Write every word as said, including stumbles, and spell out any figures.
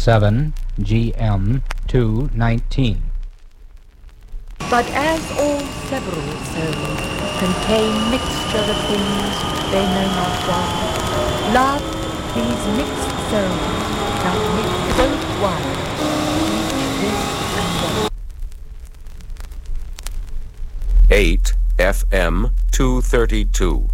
seven G M two nineteen. But as all several souls contain mixture of things they know not why, love these mixed souls shall make both one, each this and that. eight F M two thirty-two.